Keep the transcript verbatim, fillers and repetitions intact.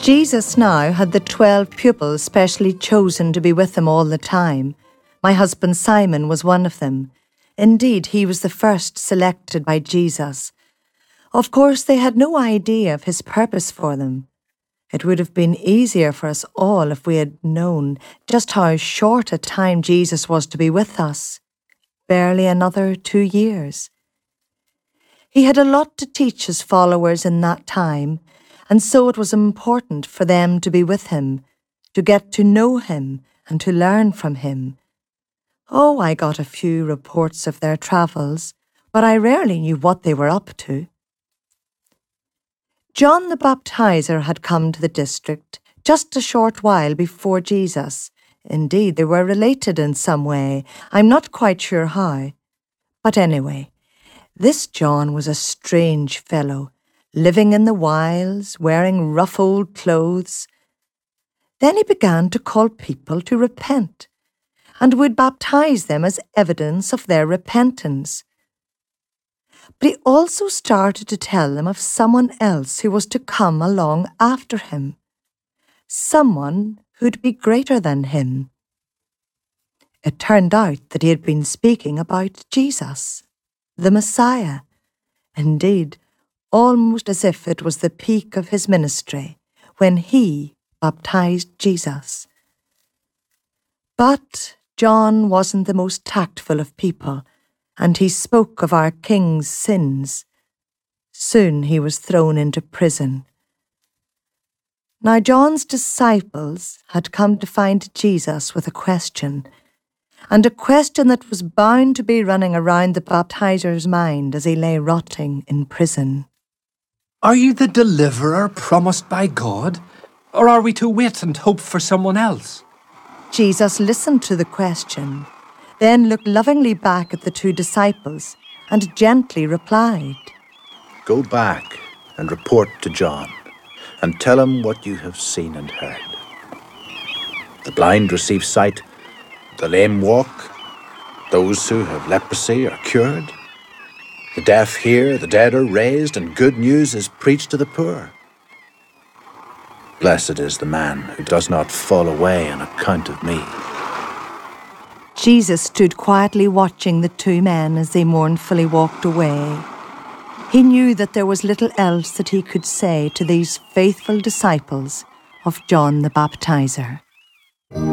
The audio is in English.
Jesus now had the twelve pupils specially chosen to be with him all the time. My husband Simon was one of them. Indeed, he was the first selected by Jesus. Of course, they had no idea of his purpose for them. It would have been easier for us all if we had known just how short a time Jesus was to be with us. Barely another two years. He had a lot to teach his followers in that time, and so it was important for them to be with him, to get to know him and to learn from him. Oh, I got a few reports of their travels, but I rarely knew what they were up to. John the Baptizer had come to the district just a short while before Jesus. Indeed, they were related in some way. I'm not quite sure how. But anyway, this John was a strange fellow, living in the wilds, wearing rough old clothes. Then he began to call people to repent, and would baptize them as evidence of their repentance. But he also started to tell them of someone else who was to come along after him, someone who'd be greater than him. It turned out that he had been speaking about Jesus, the Messiah. Indeed, almost as if it was the peak of his ministry when he baptized Jesus. But John wasn't the most tactful of people, and he spoke of our king's sins. Soon he was thrown into prison. Now John's disciples had come to find Jesus with a question, and a question that was bound to be running around the baptizer's mind as he lay rotting in prison. Are you the deliverer promised by God, or are we to wait and hope for someone else? Jesus listened to the question, then looked lovingly back at the two disciples and gently replied, Go back and report to John, and tell him what you have seen and heard. The blind receive sight, the lame walk, those who have leprosy are cured, the deaf hear, the dead are raised, and good news is preached to the poor. Blessed is the man who does not fall away on account of me. Jesus stood quietly watching the two men as they mournfully walked away. He knew that there was little else that he could say to these faithful disciples of John the Baptizer.